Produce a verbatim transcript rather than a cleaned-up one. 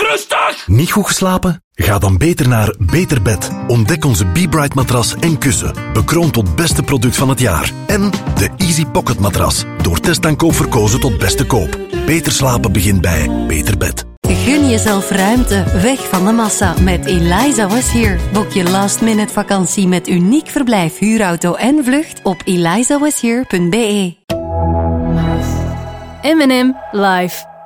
rustig! Niet goed geslapen? Ga dan beter naar Beter Bed. Ontdek onze Be-Bright matras en kussen. Bekroond tot beste product van het jaar. En de Easy Pocket matras. Door testaankoop verkozen tot beste koop. Beter slapen begint bij Beter Bed. Gun jezelf ruimte, weg van de massa met Eliza Was Here. Boek je last minute vakantie met uniek verblijf, huurauto en vlucht op eliza was here punt be. M en M live.